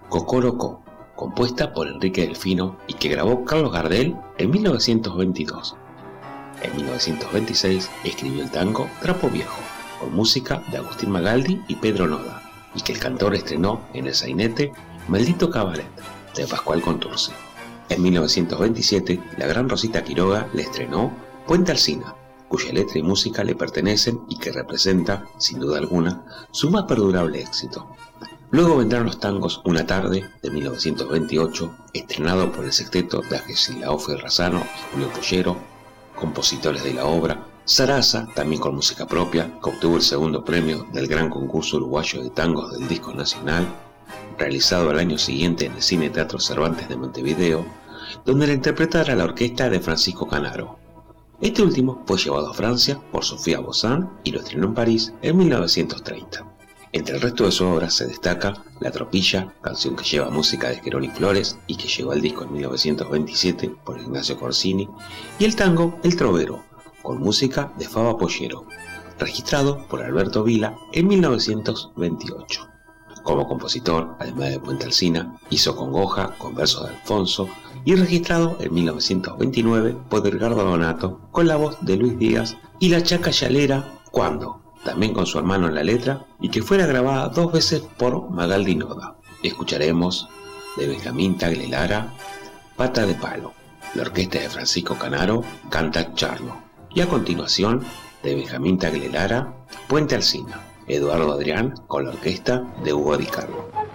Cocorocó, compuesta por Enrique Delfino y que grabó Carlos Gardel en 1922. En 1926 escribió el tango Trapo Viejo, con música de Agustín Magaldi y Pedro Noda, y que el cantor estrenó en el sainete Maldito Cabaret, de Pascual Contursi. En 1927, la gran Rosita Quiroga le estrenó Puente Alsina, cuya letra y música le pertenecen y que representa, sin duda alguna, su más perdurable éxito. Luego vendrán los tangos Una tarde, de 1928, estrenado por el sexteto de Agesilao Ferrazano y Julio Pollero, compositores de la obra, Sarasa, también con música propia, que obtuvo el segundo premio del Gran Concurso Uruguayo de Tangos del Disco Nacional, realizado al año siguiente en el Cine Teatro Cervantes de Montevideo, donde la interpretara la orquesta de Francisco Canaro. Este último fue llevado a Francia por Sofía Bozán y lo estrenó en París en 1930. Entre el resto de su obra se destaca La Tropilla, canción que lleva música de Geroni Flores y que llegó al disco en 1927 por Ignacio Corsini, y el tango El Trovero, con música de Faba Pollero, registrado por Alberto Vila en 1928. Como compositor, además de Puente Alsina, hizo Congoja con versos de Alfonso y registrado en 1929 por Edgardo Donato con la voz de Luis Díaz y La Chaca Llanera Cuando, también con su hermano en la letra, y que fuera grabada 2 veces por Magaldi Noda. Escucharemos de Benjamín Tagle Lara, Pata de Palo. La orquesta de Francisco Canaro canta Charlo. Y a continuación, de Benjamín Tagle Lara, Puente Alsina. Eduardo Adrián con la orquesta de Hugo Di Carlo.